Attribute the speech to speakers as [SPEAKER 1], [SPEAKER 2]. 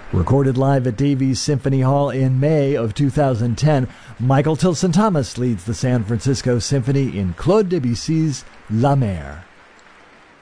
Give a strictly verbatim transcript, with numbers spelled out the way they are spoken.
[SPEAKER 1] Recorded live at Davies Symphony Hall in May of two thousand ten, Michael Tilson Thomas leads the San Francisco Symphony in Claude Debussy's La Mer.